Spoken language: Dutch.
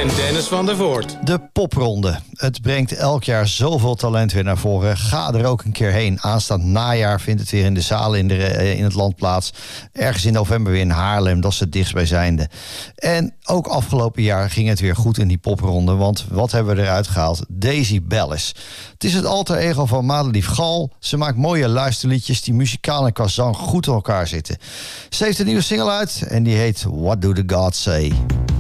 en Dennis van der Voort. De popronde. Het brengt elk jaar zoveel talent weer naar voren. Ga er ook een keer heen. Aanstaand najaar vindt het weer in de zalen in het land plaats. Ergens in november weer in Haarlem. Dat is het dichtstbijzijnde. En ook afgelopen jaar ging het weer goed in die popronde. Want wat hebben we eruit gehaald? Daisy Bellis. Het is het alter ego van Madelief Gal. Ze maakt mooie luisterliedjes die muzikaal en qua zang goed in elkaar zitten. Ze heeft een nieuwe single uit en die heet What Do The Gods Say?